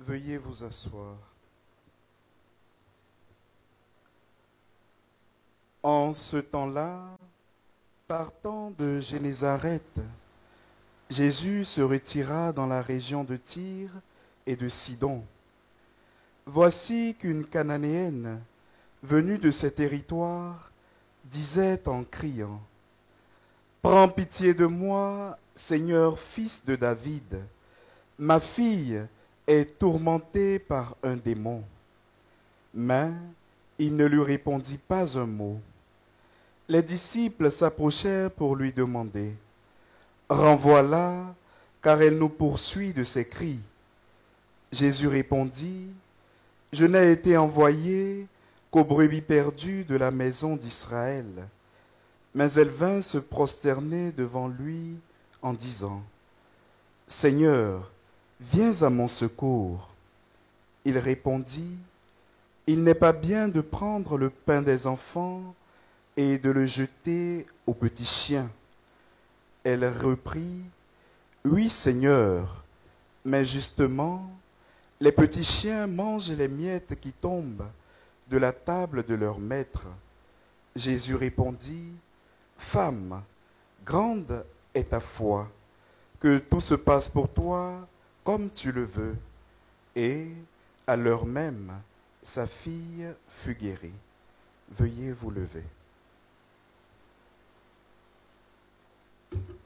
Veuillez vous asseoir. En ce temps-là, partant de Génézareth, Jésus se retira dans la région de Tyr et de Sidon. Voici qu'une Cananéenne, venue de ces territoires, disait en criant : « Prends pitié de moi, Seigneur, fils de David. Ma fille est tourmentée par un démon. » Mais il ne lui répondit pas un mot. Les disciples s'approchèrent pour lui demander : « Renvoie-la, car elle nous poursuit de ses cris. » Jésus répondit : « Je n'ai été envoyé qu'aux brebis perdues de la maison d'Israël. » Mais elle vint se prosterner devant lui en disant : « Seigneur, viens à mon secours. » Il répondit : « Il n'est pas bien de prendre le pain des enfants et de le jeter aux petits chiens. » Elle reprit : « Oui, Seigneur, mais justement, les petits chiens mangent les miettes qui tombent de la table de leur maître. » Jésus répondit : « Femme, grande est ta foi, que tout se passe pour toi comme tu le veux. » Et, à l'heure même, sa fille fut guérie. Veuillez vous lever.